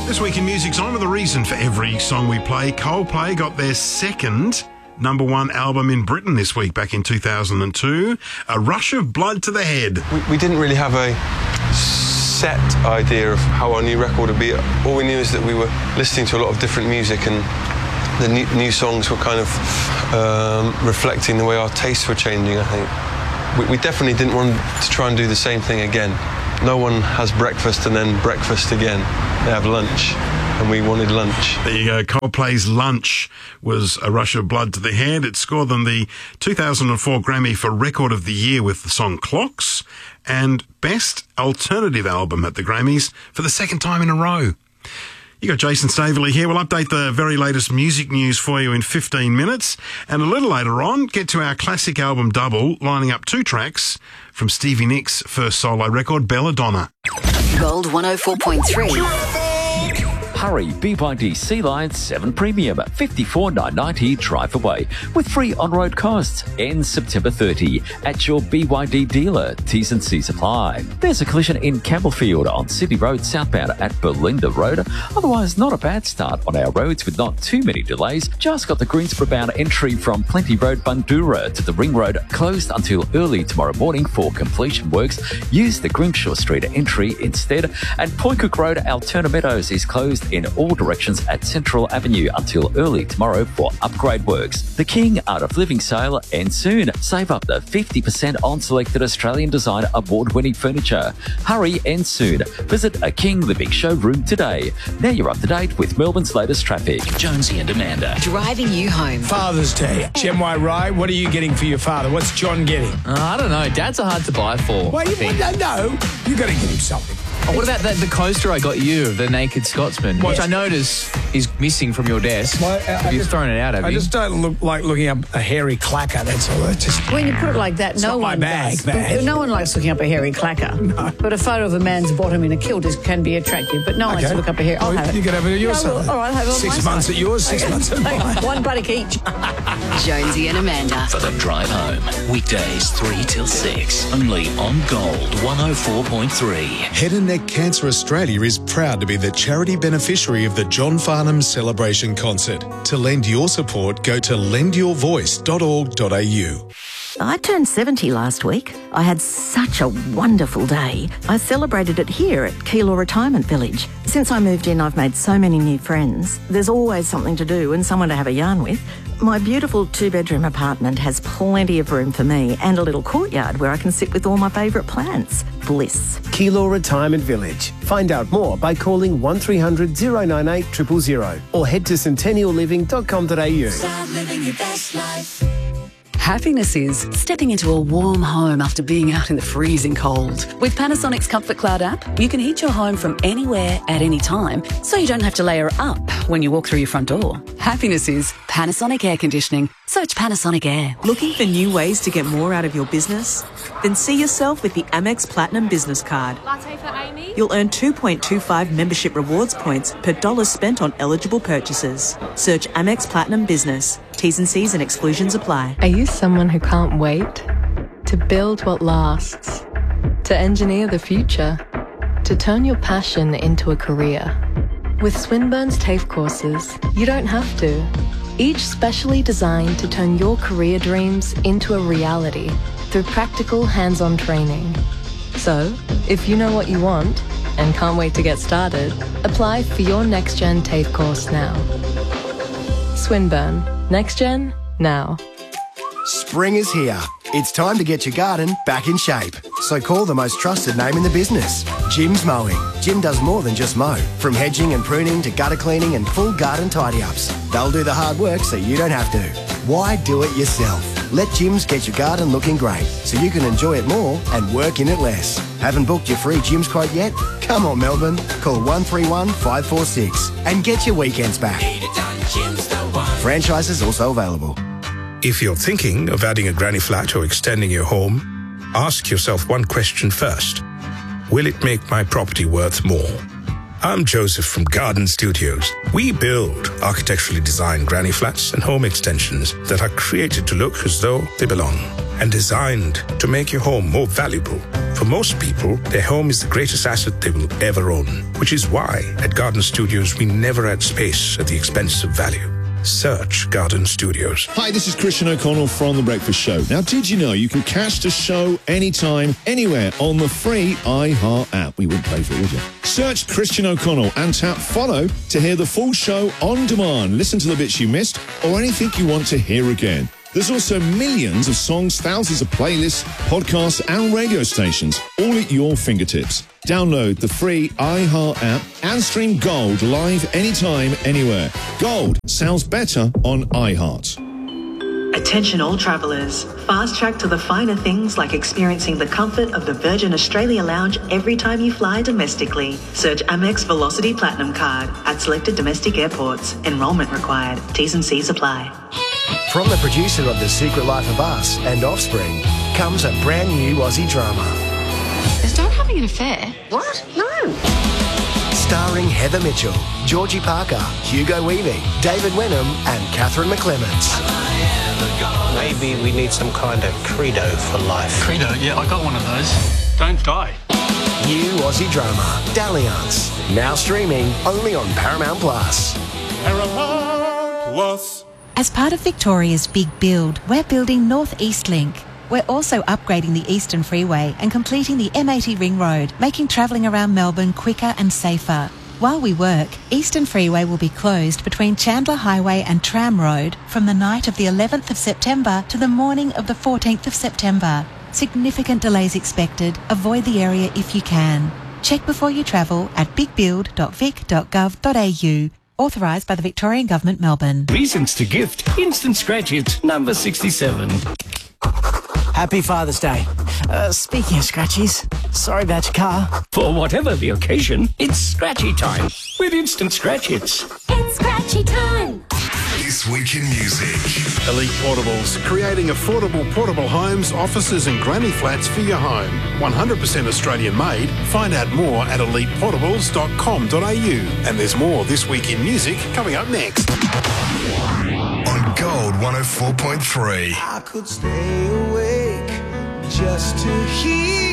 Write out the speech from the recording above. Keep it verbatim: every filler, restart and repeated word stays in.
This week in Music's on with a reason for every song we play. Coldplay got their second number one album in Britain this week, back in two thousand two. A Rush of Blood to the Head. We, we didn't really have a set idea of how our new record would be. All we knew is that we were listening to a lot of different music, and the new, new songs were kind of um, reflecting the way our tastes were changing, I think. We, we definitely didn't want to try and do the same thing again. No one has breakfast and then breakfast again. They have lunch, and we wanted lunch. There you go. Coldplay's Lunch was A Rush of Blood to the Head. It scored them the two thousand four Grammy for Record of the Year with the song Clocks, and Best Alternative Album at the Grammys for the second time in a row. You got Jason Staveley here. We'll update the very latest music news for you in fifteen minutes. And a little later on, get to our classic album double, lining up two tracks from Stevie Nicks' first solo record, Belladonna. Gold one oh four point three. Hurry, B Y D Sea Lion seven Premium, fifty-four nine ninety drive away, with free on-road costs. Ends September thirtieth at your B Y D dealer. T's and C's apply. There's a collision in Campbellfield on Sydney Road southbound at Belinda Road. Otherwise, not a bad start on our roads with not too many delays. Just got the Greensboro-bound entry from Plenty Road Bundoora to the Ring Road closed until early tomorrow morning for completion works. Use the Grimshaw Street entry instead. And Point Cook Road, Altona Meadows is closed in all directions at Central Avenue until early tomorrow for upgrade works. The King Art of Living sale ends soon. Save up to fifty percent on selected Australian design award-winning furniture. Hurry, ends soon. Visit a King Living showroom today. Now you're up to date with Melbourne's latest traffic. Jonesy and Amanda. Driving you home. Father's Day. G M Y Rye, what are you getting for your father? What's John getting? Uh, I don't know. Dads are hard to buy for. Well, you no, no. You got to get him something. Oh, what about the, the coaster I got you, the Naked Scotsman, What? which I notice is missing from your desk. Well, I- have I you just- thrown it out, have I you? just don't look like looking up a hairy clacker, that's all. It's just, When you put it like that, It's no not my one bag, does. man. No one likes looking up a hairy clacker. But a photo of a man's bottom in a kilt is, can be attractive. But no one likes to look up a hair. I'll Well, have it. you can have it at your No, side. well, all right, have it on Six my months side. at yours, six Okay. months at mine. One buttock each. Jonesy and Amanda. For the drive home. Weekdays three till six. Only on Gold one oh four point three. Head and Neck Cancer Australia is proud to be the charity beneficiary of the John Farnham Celebration Concert. To lend your support, go to lend your voice dot org dot a u. I turned seventy last week. I had such a wonderful day. I celebrated it here at Keilor Retirement Village. Since I moved in, I've made so many new friends. There's always something to do and someone to have a yarn with. My beautiful two-bedroom apartment has plenty of room for me and a little courtyard where I can sit with all my favourite plants. Bliss. Keilor Retirement Village. Find out more by calling one three hundred zero nine eight zero zero zero or head to centennial living dot com dot a u. Start living your best life. Happiness is stepping into a warm home after being out in the freezing cold. With Panasonic's Comfort Cloud app, you can heat your home from anywhere at any time, so you don't have to layer up when you walk through your front door. Happiness is Panasonic Air Conditioning. Search Panasonic Air. Looking for new ways to get more out of your business? Then see yourself with the Amex Platinum Business Card. Latte for Amy? You'll earn two point two five membership rewards points per dollar spent on eligible purchases. Search Amex Platinum Business. T's and C's and exclusions apply. Are you someone who can't wait? To build what lasts? To engineer the future? To turn your passion into a career? With Swinburne's TAFE courses, you don't have to. Each specially designed to turn your career dreams into a reality through practical hands-on training. So, if you know what you want and can't wait to get started, apply for your next-gen TAFE course now. Swinburne. Next Gen, now. Spring is here. It's time to get your garden back in shape. So call the most trusted name in the business, Jim's Mowing. Jim does more than just mow. From hedging and pruning to gutter cleaning and full garden tidy-ups. They'll do the hard work so you don't have to. Why do it yourself? Let Jim's get your garden looking great so you can enjoy it more and work in it less. Haven't booked your free Jim's quote yet? Come on, Melbourne. Call one three one, five four six and get your weekends back. Franchises also available. If you're thinking of adding a granny flat or extending your home, ask yourself one question first. Will it make my property worth more? I'm Joseph from Garden Studios. We build architecturally designed granny flats and home extensions that are created to look as though they belong and designed to make your home more valuable. For most people, their home is the greatest asset they will ever own, which is why at Garden Studios we never add space at the expense of value. Search Garden Studios. Hi, this is Christian O'Connell from The Breakfast Show. Now, did you know you can catch the show anytime, anywhere on the free iHeart app? We wouldn't pay for it, would you? Search Christian O'Connell and tap follow to hear the full show on demand. Listen to the bits you missed or anything you want to hear again. There's also millions of songs, thousands of playlists, podcasts and radio stations, all at your fingertips. Download the free iHeart app and stream Gold live anytime, anywhere. Gold sounds better on iHeart. Attention all travellers. Fast track to the finer things like experiencing the comfort of the Virgin Australia Lounge every time you fly domestically. Search Amex Velocity Platinum Card at selected domestic airports. Enrolment required. T's and C's apply. From the producer of The Secret Life of Us and Offspring comes a brand new Aussie drama. Is Dad having an affair? What? No. Starring Heather Mitchell, Georgie Parker, Hugo Weaving, David Wenham and Catherine McClements. Maybe we need some kind of credo for life. Credo? Yeah, I got one of those. Don't die. New Aussie drama, Dalliance. Now streaming only on Paramount Plus. Paramount Plus. As part of Victoria's Big Build, we're building North East Link. We're also upgrading the Eastern Freeway and completing the M eighty Ring Road, making travelling around Melbourne quicker and safer. While we work, Eastern Freeway will be closed between Chandler Highway and Tram Road from the night of the eleventh of September to the morning of the fourteenth of September. Significant delays expected. Avoid the area if you can. Check before you travel at big build dot vic dot gov dot a u. Authorised by the Victorian Government, Melbourne. Reasons to gift. Instant Scratch It, number sixty-seven. Happy Father's Day. Uh, speaking of scratchies, sorry about your car. For whatever the occasion, it's scratchy time with Instant Scratch It's. It's scratchy time. This Week in Music. Elite Portables, creating affordable portable homes, offices and granny flats for your home. one hundred percent Australian made. Find out more at elite portables dot com dot a u. And there's more This Week in Music coming up next. On Gold one oh four point three. I could stay awake just to hear